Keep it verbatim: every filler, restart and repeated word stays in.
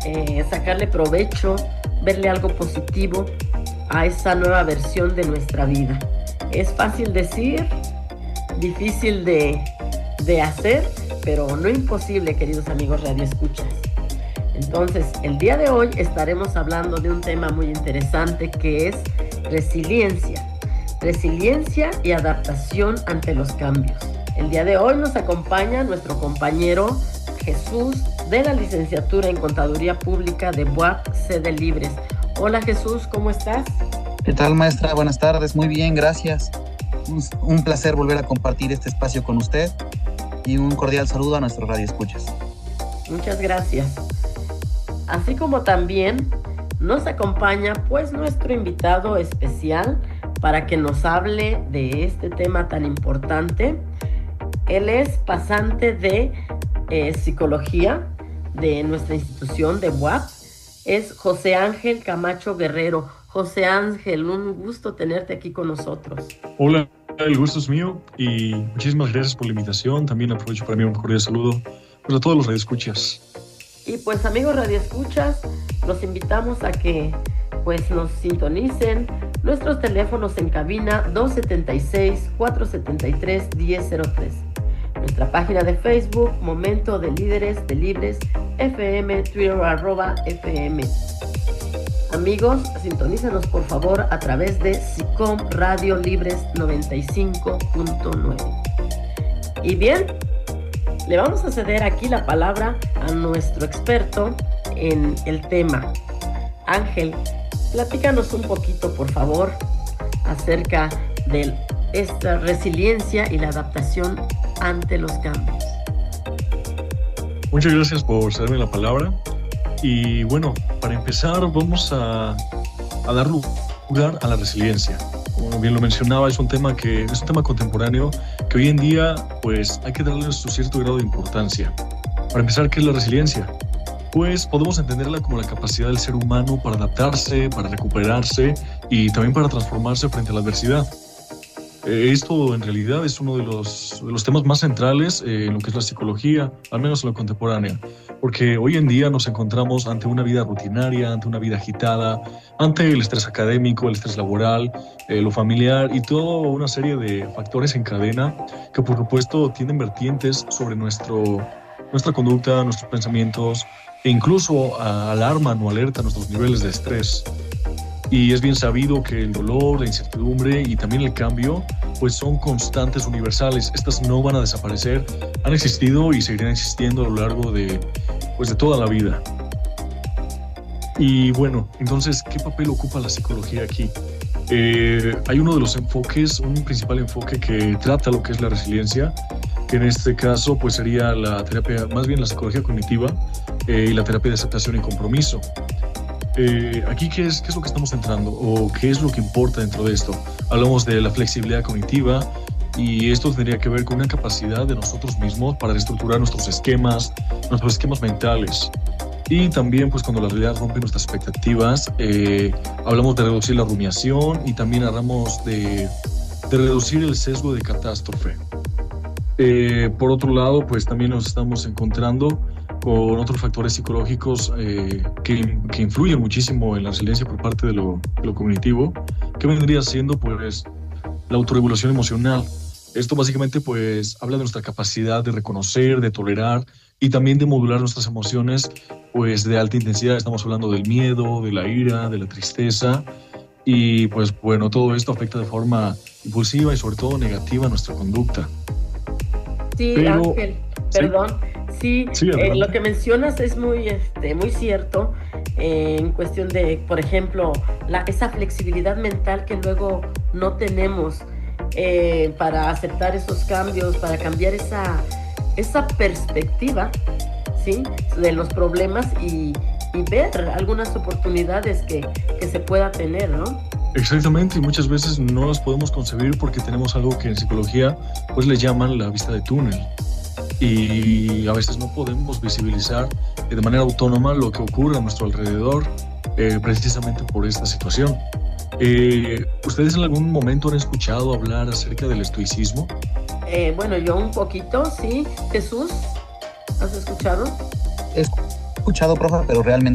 eh, sacarle provecho, verle algo positivo a esa nueva versión de nuestra vida. Es fácil decir, difícil de, de hacer, pero no imposible, queridos amigos radioescuchas. Entonces, el día de hoy estaremos hablando de un tema muy interesante que es resiliencia. Resiliencia y adaptación ante los cambios. El día de hoy nos acompaña nuestro compañero Jesús de la licenciatura en Contaduría Pública de B U A P Sede Libres. Hola Jesús, ¿cómo estás? ¿Qué tal, maestra? Buenas tardes, muy bien, gracias. Un, un placer volver a compartir este espacio con usted y un cordial saludo a nuestros radioescuchas. Muchas gracias. Así como también nos acompaña pues nuestro invitado especial para que nos hable de este tema tan importante. Él es pasante de eh, psicología de nuestra institución de B U A P. Es José Ángel Camacho Guerrero. José Ángel, un gusto tenerte aquí con nosotros. Hola, el gusto es mío y muchísimas gracias por la invitación. También aprovecho para mí un cordial saludo pues, a todos los radioescuchas. Y pues amigos radioescuchas, los invitamos a que pues nos sintonicen. Nuestros teléfonos en cabina dos siete seis, cuatro siete tres, uno cero cero tres. Nuestra página de Facebook, Momento de Líderes de Libres, F M, Twitter, arroba F M. Amigos, sintonízanos por favor a través de SICOM Radio Libres noventa y cinco punto nueve. Y bien, le vamos a ceder aquí la palabra a nuestro experto en el tema. Ángel, platícanos un poquito, por favor, acerca de esta resiliencia y la adaptación ante los cambios. Muchas gracias por cederme la palabra. Y bueno, para empezar vamos a, a dar lugar a la resiliencia. Como bien lo mencionaba, es un tema que es un tema contemporáneo que hoy en día pues hay que darle su cierto grado de importancia. Para empezar, ¿qué es la resiliencia? Pues podemos entenderla como la capacidad del ser humano para adaptarse, para recuperarse y también para transformarse frente a la adversidad. Eh, esto en realidad es uno de los, de los temas más centrales eh, en lo que es la psicología, al menos en la contemporánea, porque hoy en día nos encontramos ante una vida rutinaria, ante una vida agitada, ante el estrés académico, el estrés laboral, eh, lo familiar y toda una serie de factores en cadena que por supuesto tienen vertientes sobre nuestro, nuestra conducta, nuestros pensamientos e incluso a, alarman o alertan nuestros niveles de estrés. Y es bien sabido que el dolor, la incertidumbre y también el cambio pues son constantes universales. Estas no van a desaparecer, han existido y seguirán existiendo a lo largo de, pues, de toda la vida. Y bueno, entonces, ¿qué papel ocupa la psicología aquí? Eh, hay uno de los enfoques, un principal enfoque que trata lo que es la resiliencia, que en este caso pues sería la terapia, más bien la psicología cognitiva eh, y la terapia de aceptación y compromiso. Eh, aquí, ¿qué es, ¿qué es lo que estamos centrando o qué es lo que importa dentro de esto? Hablamos de la flexibilidad cognitiva y esto tendría que ver con una capacidad de nosotros mismos para reestructurar nuestros esquemas, nuestros esquemas mentales. Y también, pues, cuando la realidad rompe nuestras expectativas, eh, hablamos de reducir la rumiación y también hablamos de, de reducir el sesgo de catástrofe. Eh, por otro lado, pues también nos estamos encontrando con otros factores psicológicos eh, que, que influyen muchísimo en la resiliencia por parte de lo, de lo cognitivo, que vendría siendo pues la autorregulación emocional. Esto básicamente pues habla de nuestra capacidad de reconocer, de tolerar y también de modular nuestras emociones pues de alta intensidad. Estamos hablando del miedo, de la ira, de la tristeza y pues bueno, todo esto afecta de forma impulsiva y sobre todo negativa nuestra conducta. Sí, Pero, Ángel, perdón. ¿Sí? Sí, sí eh, lo que mencionas es muy, este, muy cierto eh, en cuestión de, por ejemplo, la, esa flexibilidad mental que luego no tenemos eh, para aceptar esos cambios, para cambiar esa, esa perspectiva, ¿sí?, de los problemas y, y ver algunas oportunidades que, que se pueda tener, ¿no? Exactamente, y muchas veces no las podemos concebir porque tenemos algo que en psicología pues le llaman la vista de túnel. Y a veces no podemos visibilizar de manera autónoma lo que ocurre a nuestro alrededor eh, precisamente por esta situación. Eh, ¿Ustedes en algún momento han escuchado hablar acerca del estoicismo? Eh, bueno, yo un poquito, sí. Jesús, ¿has escuchado? He escuchado, profe, pero realmente